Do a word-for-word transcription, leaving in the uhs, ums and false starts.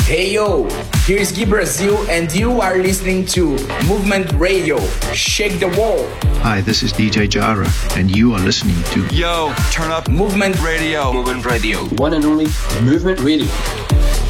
Hey yo, here's Gui Brazil and you are listening to Movement Radio. Shake the wall. Hi, this is D J Jara and you are listening to Yo, turn up Movement Radio. Movement Radio. One and only Movement Radio.